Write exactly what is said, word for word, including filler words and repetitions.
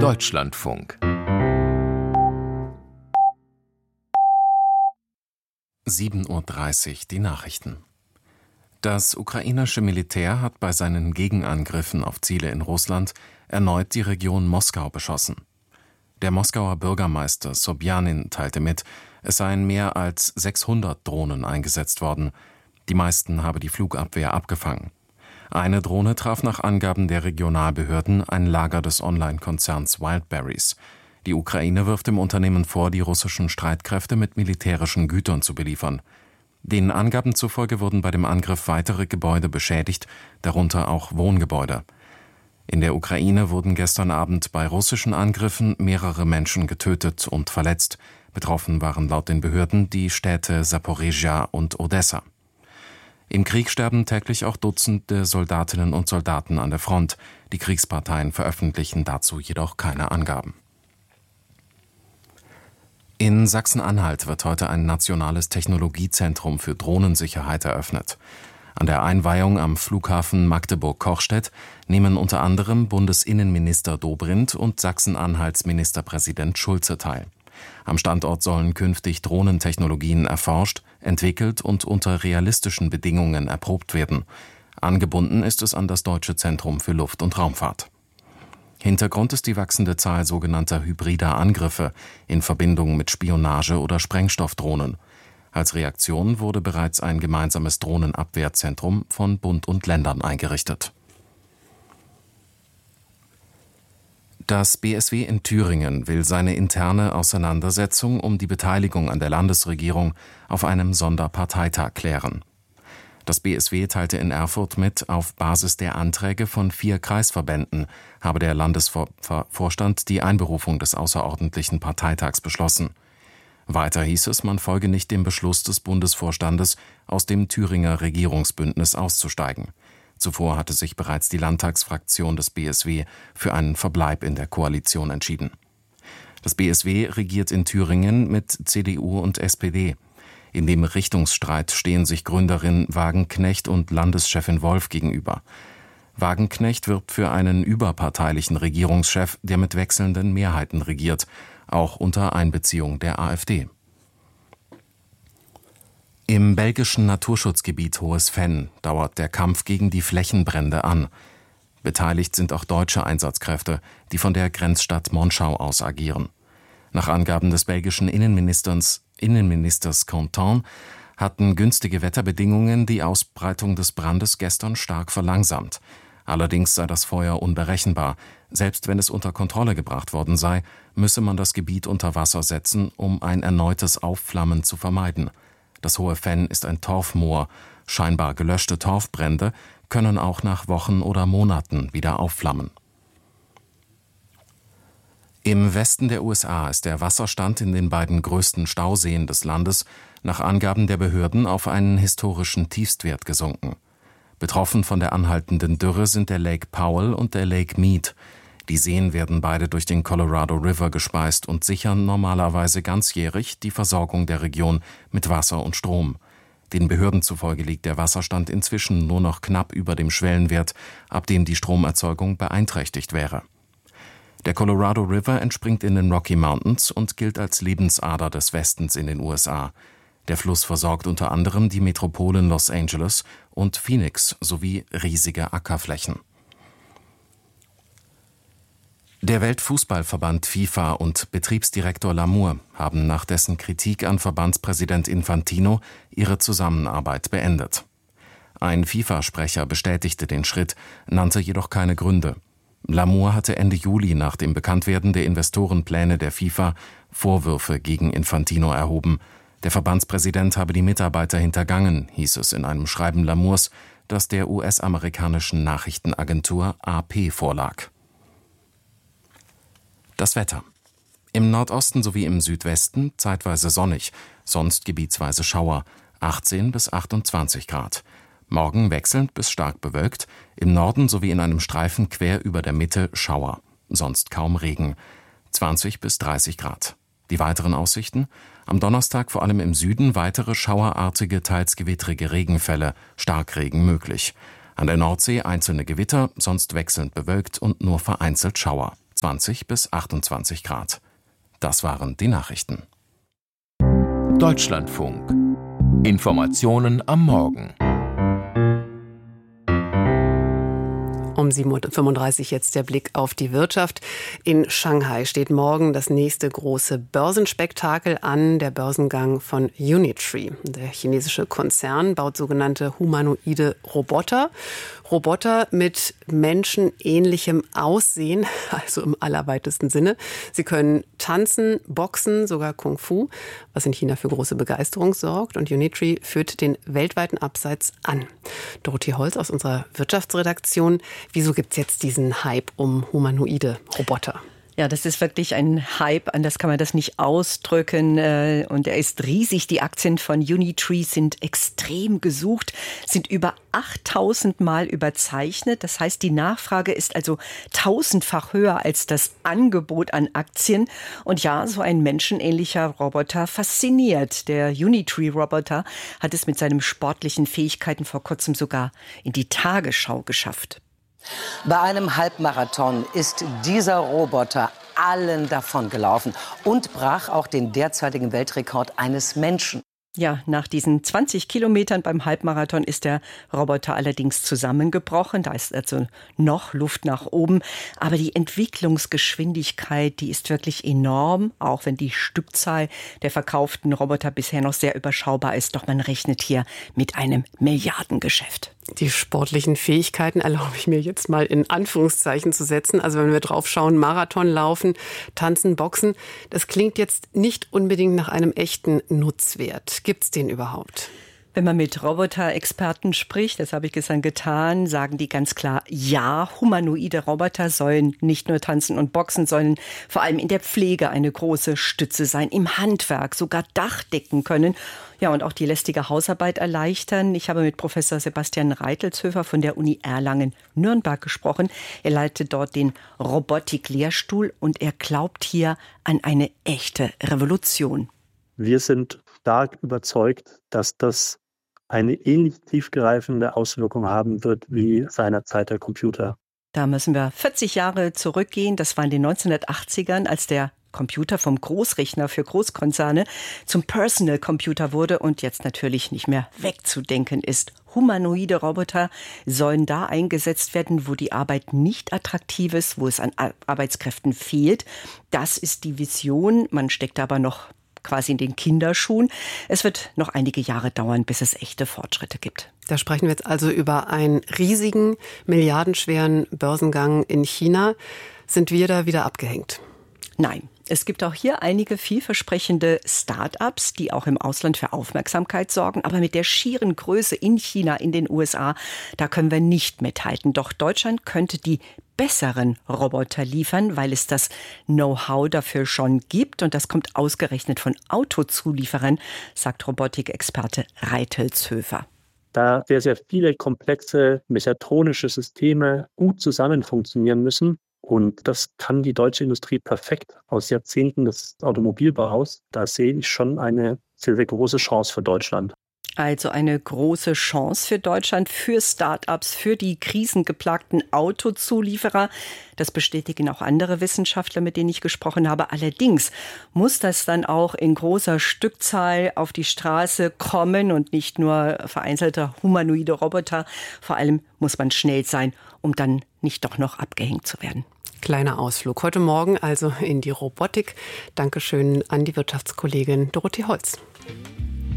Deutschlandfunk. sieben Uhr dreißig, die Nachrichten. Das ukrainische Militär hat bei seinen Gegenangriffen auf Ziele in Russland erneut die Region Moskau beschossen. Der Moskauer Bürgermeister Sobjanin teilte mit, es seien mehr als sechshundert Drohnen eingesetzt worden. Die meisten habe die Flugabwehr abgefangen. Eine Drohne traf nach Angaben der Regionalbehörden ein Lager des Online-Konzerns Wildberries. Die Ukraine wirft dem Unternehmen vor, die russischen Streitkräfte mit militärischen Gütern zu beliefern. Den Angaben zufolge wurden bei dem Angriff weitere Gebäude beschädigt, darunter auch Wohngebäude. In der Ukraine wurden gestern Abend bei russischen Angriffen mehrere Menschen getötet und verletzt. Betroffen waren laut den Behörden die Städte Saporizhia und Odessa. Im Krieg sterben täglich auch Dutzende Soldatinnen und Soldaten an der Front. Die Kriegsparteien veröffentlichen dazu jedoch keine Angaben. In Sachsen-Anhalt wird heute ein nationales Technologiezentrum für Drohnensicherheit eröffnet. An der Einweihung am Flughafen Magdeburg-Kochstedt nehmen unter anderem Bundesinnenminister Dobrindt und Sachsen-Anhalts Ministerpräsident Schulze teil. Am Standort sollen künftig Drohnentechnologien erforscht, entwickelt und unter realistischen Bedingungen erprobt werden. Angebunden ist es an das Deutsche Zentrum für Luft- und Raumfahrt. Hintergrund ist die wachsende Zahl sogenannter hybrider Angriffe in Verbindung mit Spionage- oder Sprengstoffdrohnen. Als Reaktion wurde bereits ein gemeinsames Drohnenabwehrzentrum von Bund und Ländern eingerichtet. Das B S W in Thüringen will seine interne Auseinandersetzung um die Beteiligung an der Landesregierung auf einem Sonderparteitag klären. Das B S W teilte in Erfurt mit, auf Basis der Anträge von vier Kreisverbänden habe der Landesvorstand die Einberufung des außerordentlichen Parteitags beschlossen. Weiter hieß es, man folge nicht dem Beschluss des Bundesvorstandes, aus dem Thüringer Regierungsbündnis auszusteigen. Zuvor hatte sich bereits die Landtagsfraktion des B S W für einen Verbleib in der Koalition entschieden. Das B S W regiert in Thüringen mit C D U und S P D. In dem Richtungsstreit stehen sich Gründerin Wagenknecht und Landeschefin Wolf gegenüber. Wagenknecht wirbt für einen überparteilichen Regierungschef, der mit wechselnden Mehrheiten regiert, auch unter Einbeziehung der AfD. Im belgischen Naturschutzgebiet Hohes Venn dauert der Kampf gegen die Flächenbrände an. Beteiligt sind auch deutsche Einsatzkräfte, die von der Grenzstadt Monschau aus agieren. Nach Angaben des belgischen Innenministers, Innenministers Quentin hatten günstige Wetterbedingungen die Ausbreitung des Brandes gestern stark verlangsamt. Allerdings sei das Feuer unberechenbar. Selbst wenn es unter Kontrolle gebracht worden sei, müsse man das Gebiet unter Wasser setzen, um ein erneutes Aufflammen zu vermeiden. Das Hohe Venn ist ein Torfmoor. Scheinbar gelöschte Torfbrände können auch nach Wochen oder Monaten wieder aufflammen. Im Westen der U S A ist der Wasserstand in den beiden größten Stauseen des Landes nach Angaben der Behörden auf einen historischen Tiefstwert gesunken. Betroffen von der anhaltenden Dürre sind der Lake Powell und der Lake Mead. Die Seen werden beide durch den Colorado River gespeist und sichern normalerweise ganzjährig die Versorgung der Region mit Wasser und Strom. Den Behörden zufolge liegt der Wasserstand inzwischen nur noch knapp über dem Schwellenwert, ab dem die Stromerzeugung beeinträchtigt wäre. Der Colorado River entspringt in den Rocky Mountains und gilt als Lebensader des Westens in den U S A. Der Fluss versorgt unter anderem die Metropolen Los Angeles und Phoenix sowie riesige Ackerflächen. Der Weltfußballverband FIFA und Betriebsdirektor Lamour haben nach dessen Kritik an Verbandspräsident Infantino ihre Zusammenarbeit beendet. Ein FIFA-Sprecher bestätigte den Schritt, nannte jedoch keine Gründe. Lamour hatte Ende Juli nach dem Bekanntwerden der Investorenpläne der FIFA Vorwürfe gegen Infantino erhoben. Der Verbandspräsident habe die Mitarbeiter hintergangen, hieß es in einem Schreiben Lamours, das der U S-amerikanischen Nachrichtenagentur A P vorlag. Das Wetter. Im Nordosten sowie im Südwesten zeitweise sonnig, sonst gebietsweise Schauer, achtzehn bis achtundzwanzig Grad. Morgen wechselnd bis stark bewölkt, im Norden sowie in einem Streifen quer über der Mitte Schauer, sonst kaum Regen, zwanzig bis dreißig Grad. Die weiteren Aussichten? Am Donnerstag vor allem im Süden weitere schauerartige, teils gewittrige Regenfälle, Starkregen möglich. An der Nordsee einzelne Gewitter, sonst wechselnd bewölkt und nur vereinzelt Schauer. zwanzig bis achtundzwanzig Grad. Das waren die Nachrichten. Deutschlandfunk. Informationen am Morgen. Um sieben Uhr fünfunddreißig jetzt der Blick auf die Wirtschaft. In Shanghai steht morgen das nächste große Börsenspektakel an, der Börsengang von Unitree. Der chinesische Konzern baut sogenannte humanoide Roboter. Roboter mit menschenähnlichem Aussehen, also im allerweitesten Sinne. Sie können tanzen, boxen, sogar Kung Fu, was in China für große Begeisterung sorgt. Und Unitree führt den weltweiten Absatz an. Dorothee Holz aus unserer Wirtschaftsredaktion. Wieso gibt es jetzt diesen Hype um humanoide Roboter? Ja, das ist wirklich ein Hype, anders kann man das nicht ausdrücken. Und er ist riesig. Die Aktien von Unitree sind extrem gesucht, sind über achttausend Mal überzeichnet. Das heißt, die Nachfrage ist also tausendfach höher als das Angebot an Aktien. Und ja, so ein menschenähnlicher Roboter fasziniert. Der Unitree-Roboter hat es mit seinen sportlichen Fähigkeiten vor kurzem sogar in die Tagesschau geschafft. Bei einem Halbmarathon ist dieser Roboter allen davongelaufen und brach auch den derzeitigen Weltrekord eines Menschen. Ja, nach diesen zwanzig Kilometern beim Halbmarathon ist der Roboter allerdings zusammengebrochen. Da ist also noch Luft nach oben. Aber die Entwicklungsgeschwindigkeit, die ist wirklich enorm, auch wenn die Stückzahl der verkauften Roboter bisher noch sehr überschaubar ist. Doch man rechnet hier mit einem Milliardengeschäft. Die sportlichen Fähigkeiten erlaube ich mir jetzt mal in Anführungszeichen zu setzen. Also wenn wir drauf schauen, Marathon laufen, tanzen, boxen, das klingt jetzt nicht unbedingt nach einem echten Nutzwert. Gibt's den überhaupt? Wenn man mit Roboter-Experten spricht, das habe ich gestern getan, sagen die ganz klar, ja, humanoide Roboter sollen nicht nur tanzen und boxen, sollen vor allem in der Pflege eine große Stütze sein, im Handwerk sogar Dach decken können. Ja, und auch die lästige Hausarbeit erleichtern. Ich habe mit Professor Sebastian Reitelzhöfer von der Uni Erlangen-Nürnberg gesprochen. Er leitet dort den Robotik-Lehrstuhl und er glaubt hier an eine echte Revolution. Wir sind stark überzeugt, dass das eine ähnlich tiefgreifende Auswirkung haben wird wie seinerzeit der Computer. Da müssen wir vierzig Jahre zurückgehen. Das war in den neunzehnhundertachtzigern, als der Computer vom Großrechner für Großkonzerne zum Personal Computer wurde und jetzt natürlich nicht mehr wegzudenken ist. Humanoide Roboter sollen da eingesetzt werden, wo die Arbeit nicht attraktiv ist, wo es an Arbeitskräften fehlt. Das ist die Vision. Man steckt aber noch quasi in den Kinderschuhen. Es wird noch einige Jahre dauern, bis es echte Fortschritte gibt. Da sprechen wir jetzt also über einen riesigen, milliardenschweren Börsengang in China. Sind wir da wieder abgehängt? Nein. Es gibt auch hier einige vielversprechende Start-ups, die auch im Ausland für Aufmerksamkeit sorgen. Aber mit der schieren Größe in China, in den U S A, da können wir nicht mithalten. Doch Deutschland könnte die besseren Roboter liefern, weil es das Know-how dafür schon gibt. Und das kommt ausgerechnet von Autozulieferern, sagt Robotikexperte Reitelzhöfer. Da sehr, sehr viele komplexe mechatronische Systeme gut zusammen funktionieren müssen. Und das kann die deutsche Industrie perfekt aus Jahrzehnten des Automobilbaus. Da sehe ich schon eine sehr, sehr große Chance für Deutschland. Also eine große Chance für Deutschland, für Start-ups, für die krisengeplagten Autozulieferer. Das bestätigen auch andere Wissenschaftler, mit denen ich gesprochen habe. Allerdings muss das dann auch in großer Stückzahl auf die Straße kommen und nicht nur vereinzelte humanoide Roboter. Vor allem muss man schnell sein, um dann nicht doch noch abgehängt zu werden. Kleiner Ausflug heute Morgen also in die Robotik. Dankeschön an die Wirtschaftskollegin Dorothee Holz.